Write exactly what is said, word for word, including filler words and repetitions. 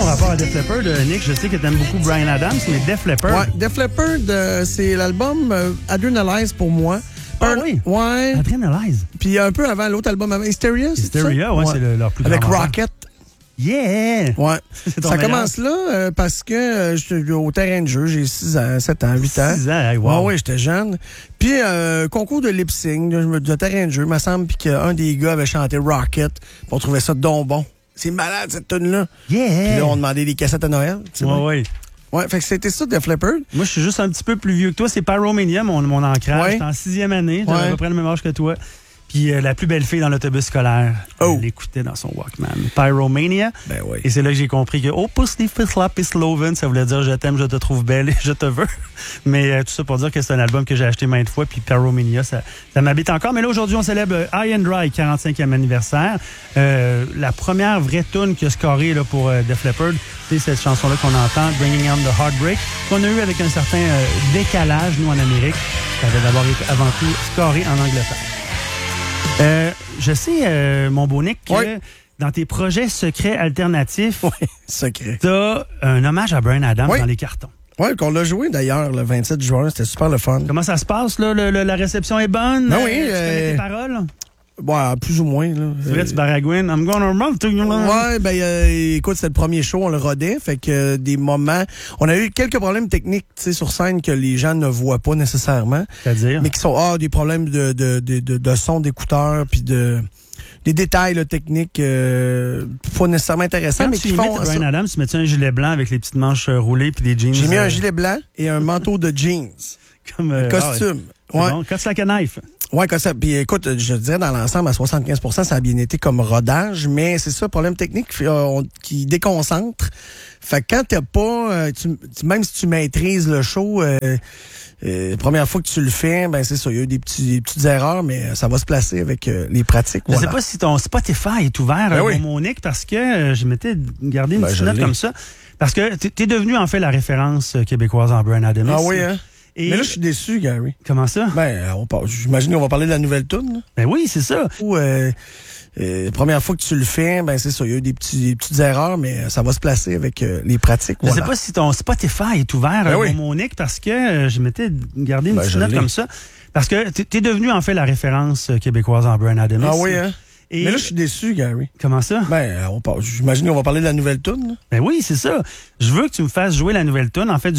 ton rapport à Def Leppard, Nick? Je sais que t'aimes beaucoup Bryan Adams, mais Def Leppard... Ouais, Def Leppard, euh, c'est l'album euh, Adrenalize pour moi. Ah oui? Ouais. Adrenalize. Puis un peu avant l'autre album, avant Hysteria, c'est ça? Hysteria, ouais, ouais. C'est le, leur plus grand Avec rapport. Rocket. Yeah! Ouais. Ça meilleur. commence là euh, parce que euh, j'étais au terrain de jeu, j'ai six ans, sept ans, huit ans. six ans, hey, wow. Ouais, ouais, j'étais jeune. Puis euh, concours de lip sync, de terrain de jeu, il me semble puis qu'un des gars avait chanté Rocket, puis on trouvait ça donc bon. C'est malade cette tune là. Yeah! Puis là on demandait des cassettes à Noël, tu sais. Ouais, ouais. Ouais, fait que c'était ça Def Leppard. Moi, je suis juste un petit peu plus vieux que toi. C'est Pyromania, mon, mon ancrage. Ouais. J'étais en sixième année. J'avais Ouais. à peu près le même âge que toi. Puis euh, la plus belle fille dans l'autobus scolaire, Oh. elle l'écoutait dans son Walkman. Pyromania. Ben oui. Et c'est là que j'ai compris que oh, Pussy Slap is Sloven, ça voulait dire je t'aime, je te trouve belle et je te veux. Mais euh, tout ça pour dire que c'est un album que j'ai acheté maintes fois. Puis Pyromania, ça, ça m'habite encore. Mais là, aujourd'hui, on célèbre euh, High and Dry, quarante-cinquième anniversaire. Euh, la première vraie tune qui a scoré là, pour euh, Def Leppard, c'est cette chanson-là qu'on entend, Bringing On the Heartbreak, qu'on a eu avec un certain euh, décalage, nous, en Amérique. Ça avait d'abord été avant tout scoré en Angleterre. Euh, je sais, euh, mon beau Nick, que Ouais. dans tes projets secrets alternatifs, Ouais, secret. t'as un hommage à Bryan Adams Ouais. dans les cartons. Ouais, qu'on l'a joué d'ailleurs le vingt-sept juin, c'était super le fun. Comment ça se passe, là? Le- le- la réception est bonne? Ben oui, Euh, tu euh, connais tes paroles? Ouais, plus ou moins là. C'est vrai, tu baragouines. I'm gonna run to you. Ouais, ben euh, écoute, c'était le premier show, on le rodait, fait que euh, des moments, on a eu quelques problèmes techniques, tu sais, sur scène que les gens ne voient pas nécessairement, C'est-à-dire? mais qui sont ah des problèmes de de de de, de son d'écouteurs puis de des détails là, techniques euh, pas nécessairement intéressants, Quand mais tu qui font imites Bryan ça. Adams, tu mets-tu un gilet blanc avec les petites manches euh, roulées puis des jeans? J'ai mis euh, un gilet blanc et un manteau de jeans, comme, euh, costume. Ah ouais. Ouais. C'est bon. Cuts like a knife. Ouais, comme ça. Puis écoute, je dirais dans l'ensemble, à soixante-quinze pour cent, ça a bien été comme rodage, mais c'est ça, problème technique euh, on- qui déconcentre. Fait que quand t'as pas, euh, tu, tu- même si tu maîtrises le show, euh, euh, la première fois que tu le fais, ben c'est ça, il y a eu des, petits, des petites erreurs, mais ça va se placer avec euh, les pratiques. Je Voilà. sais pas si ton Spotify est ouvert, Ben euh, oui. mon Nick, parce que euh, je m'étais gardé une Ben, petite je note l'ai. comme ça. Parce que t'es t'es devenu en fait la référence euh, québécoise en Bryan Adams. Ah oui, hein? Et Mais là, je suis déçu, Gary. comment ça? Ben, euh, on parle- j'imagine qu'on va parler de la nouvelle tune. Ben oui, c'est ça. Ou euh, euh, première fois que tu le fais, ben c'est ça, il y a eu des, petits, des petites erreurs, mais ça va se placer avec euh, les pratiques. Je Voilà. sais pas si ton Spotify est ouvert, Ben euh, oui. mon Nick, parce que euh, je m'étais gardé une Ben, petite je note l'ai. comme ça. Parce que t'es t'es devenu en fait la référence euh, québécoise en Bryan Adams. Ah oui, hein? Et Mais là, je suis déçu, Gary. comment ça? Ben, euh, on parle- j'imagine qu'on va parler de la nouvelle tune. Ben oui, c'est ça. Je veux que tu me fasses jouer la nouvelle tune. En fait,